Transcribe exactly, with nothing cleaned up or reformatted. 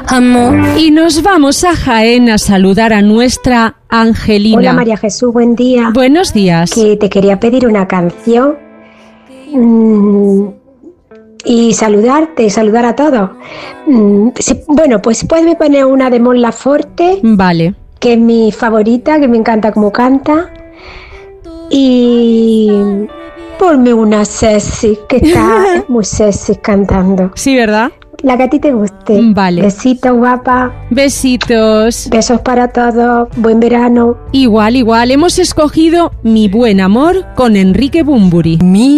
amor. Y nos vamos a Jaén a saludar a nuestra Angelina. Hola María Jesús, buen día. Buenos días. Que te quería pedir una canción mmm, y saludarte, saludar a todos. Mm, si, bueno, pues puedes poner una de Mon Laferte. Vale. Que es mi favorita, que me encanta cómo canta. Y ponme una sexy, que está muy sexy cantando. Sí, ¿verdad? La que a ti te guste. Vale. Besitos, guapa. Besitos. Besos para todos. Buen verano. Igual, igual. Hemos escogido Mi buen amor con Enrique Bunbury. Mi